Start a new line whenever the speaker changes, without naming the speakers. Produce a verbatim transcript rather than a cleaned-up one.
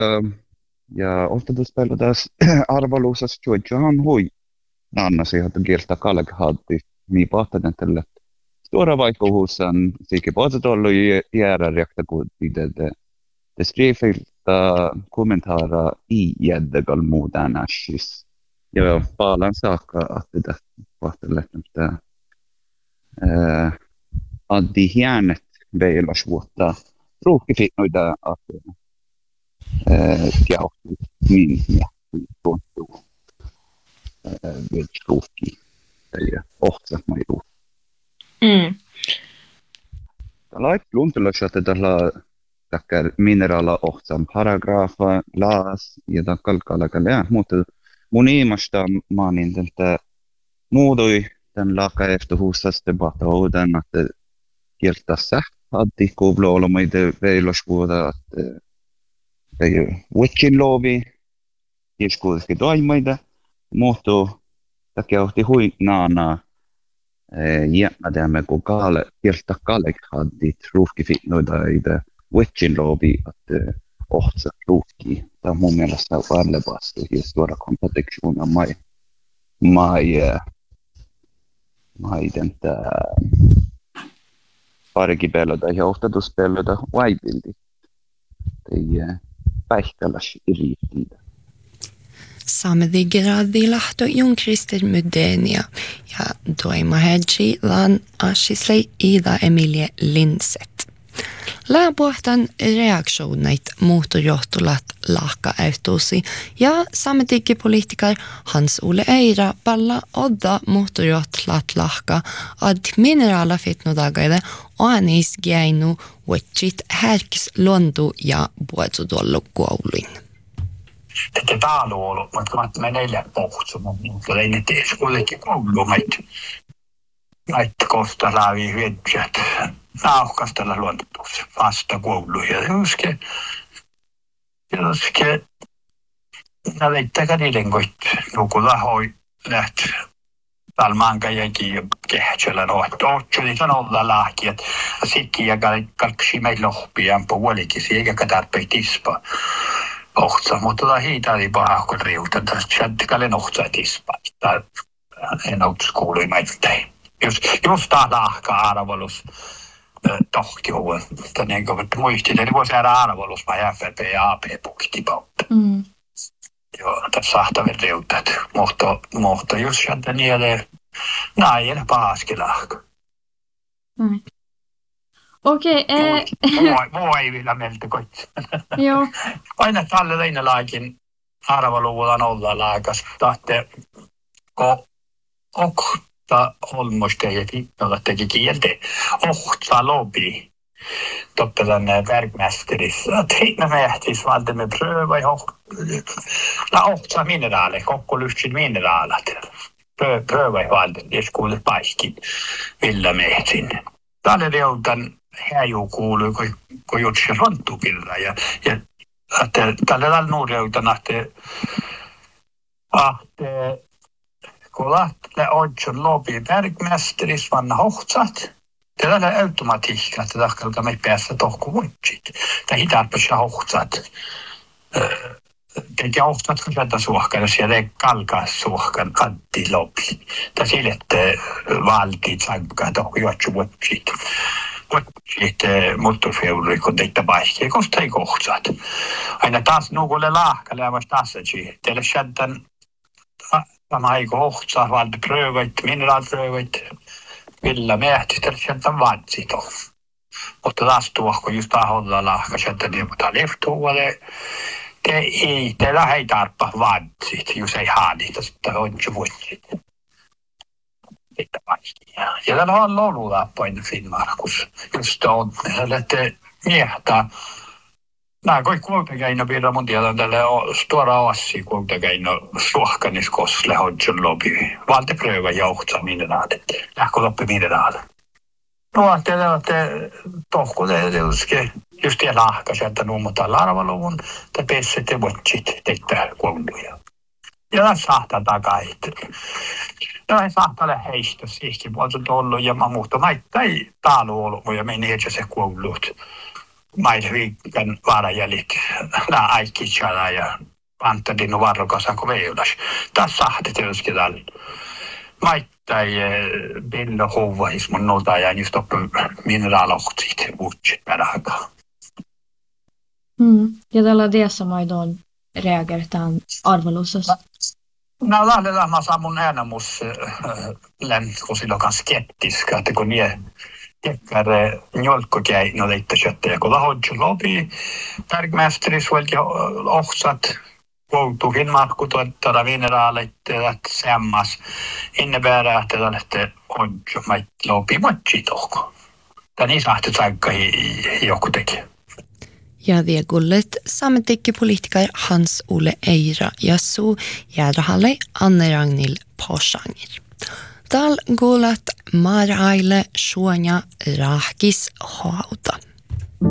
ja ostetuspelata arvaluusas Georgian hui. Anna siihen kieltä kalkhaatti niin pahtaten tälle. Stora vaikuhuusan sikä pohjat ollut jäädä reakta kuin det det skrifilta kommentarer i jäddegal muuten ashis. Ja paljon saakka että pahtelle että eh addi hiernet veilas vuotta ruukkifitnoita että eh ja niin ja tuottu eh vilstruukki ja ohtsa mai ruukki.
Mm.
Lait luntilla että tällä takkar mineraala ohtsan paragrafa laas ja takkalkalla kalle mutta mun iimasta maanin että muudoi tämän laakaefto huusaste batoudan että kieltässä addi kovlo olomaide veilasvuoda että ei witchin lovi iskuuski toimaida muuttuu takia ohti hui naana ja ademme kun kaale kieltä kalle haddi ruuhkifitnoida ide witchin lovi että ohtsa ruuhki tämä mun mielestä on varlevasti ja suora contradiction mai mai mai denta parikipelota ja ohtatuspelota waibildi ei päihkäläs iriittiitä.
Samedi gradi lahto Jon Christer Mudenia ja Doima Hedgi lan Ashisley Ida Emilie Lindset. Lääpuhtan reaktioneit muuttojohtulat lahka-autosi ja sametiikkipolitiikar Hans-Ole Eira palla odda muuttojohtulat lahka ad mineraala fitnodagaide oanis geinu wetchit härkis luontu ja puetsudollu koulin.
Että täällä on ollut, mutta mä neljä pohtumaan, mutta ei ne tee skullekin koulumeita. Näitä kohta läpi vedjät. Nauhkastella luontotuossa vasta kouluja. Juske, juske, mä leittäkään niiden koit, joku lahoi lähti talmanka jäkin ja kehtsellä nohti. Ootsi, niin on olla lahkiat. Sikki ja kalksi meillä lohpiaan puolikin, eikä tarpeeksi tispa. Ohtsa, mutta tota hiitä oli paha, kun riutan. Tästä säntikälle ohtsa tispa. Tää en outus kuului meiltäin. Just, just tää lahka arvolus. Tohti huon. Niin kuin muistin, että voisi jäädä arvolus, mä F P ja A P-puktipautta.
Mm.
Joo, tässä sahtavin riutat. Mutta, mutta just sieltä niille näin pahaskin lahka.
Mm. Okei. Okay, eh.
Voi, voi vielä meiltä koit.
Joo.
Aina tällä leina laakin arvoluvulla nolla laakas. Tahte, ko, ok. Ta holmostejakin, jolla teki kieltä. Ohtsa lobi. Toppelan verkmästerissä. Teina mehtis valtemme pröva ja la ohtsa mineraale, kokko lyhtsin mineraalat. Pröva ja valtemme, jos kuulet paiskin villa mehtin. Tälle reutan häju kuului, kun, kun jutsi ronttukilla. Ja, ja että tälle tällä nuureutan, että että kun lähtee oikein lobi verkmästeris vanna hohtsat, tällä on automatiikka, että tahkalka me päässä tohku voitsit. Tämä hitarpassa hohtsat. Eikä hohtsat, kun sieltä suohkan, siellä ei kalkaa suohkan kantti lobi. Tämä sille, että valtiit sankaa tohku juotsu voitsit. Voitsit motorfeurii, kun teitä paikkia, koska ei hohtsat. Aina taas nukulle lahkalle, ja vasta tassaci. Teille sieltän Tämä aika hohtsaa, valta prövöit, mineraalprövöit, villa mehtistä, sieltä vatsit on. Mutta taas tuohko just aholla lahka, sieltä niin, mutta leftuulle, te ei, teillä ei tarpa vatsit, jos ei haadita, sitten on jo vuotsit. Mitä vaistia. Ja täällä on lolulappoinen Finnmarkus, just on, että miehtää. Nämä kaikki kuultakeino pidä mun tiedän tälle stora assi kuultakeino suohkaniskosle hodjon lobi. Valtepröva johtsa mineraalit. Lähkö loppi mineraalit. No, että te tohku te tietysti just tie lahka sieltä nuumutaan larvaluvun. Te pesset ja vuotsit teitä kuultuja. Ja tässä sahtaa takaisin. Ja ei sahtaa ole heistä siiski puolta tullut ja mä muuta. Mä ei täällä ollut ja meni itse se kuullut. mailviikan vaarajälit nää aikitsala ja antadin varrokasa kun veulas. Tässä sahti tietysti täällä. Maittai billo hovahis mun nota ja just oppi mineraalohtsit vuotsit peräkä.
Mm. Ja tällä tiessä maidon reageeritaan arvelussassa.
No lähdetään mä saan mun äänemus lämpö silloin skeptiska, että kun nie tekkare njolkkokäi no leitte köttä ja kun lahodju lobi bergmästeris välkä ohtsat koulutukin markku tuottara mineraalit sammas innebär att det är hodju mait lobi matchi tohko. Tän ei sahti saikka joku teki.
Ja viegullet sametekkipolitiker Hans Ole Eira ja su järhalle Anne Ragnhild Porsanger. Tal gulat maraile suonya rahkis hauta.